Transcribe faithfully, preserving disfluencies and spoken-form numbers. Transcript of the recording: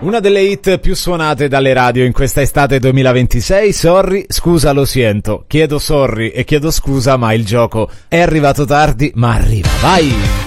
Una delle hit più suonate dalle radio in questa estate duemilaventisei, Sorry, scusa lo sento. Chiedo sorry e chiedo scusa, ma il gioco è arrivato tardi, ma arriva, vai!